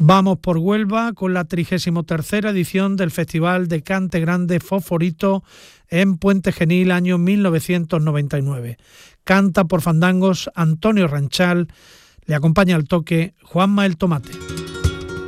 Vamos por Huelva con la 33ª edición del Festival de Cante Grande Fosforito en Puente Genil, año 1999. Canta por fandangos Antonio Ranchal, le acompaña al toque Juanma el Tomate.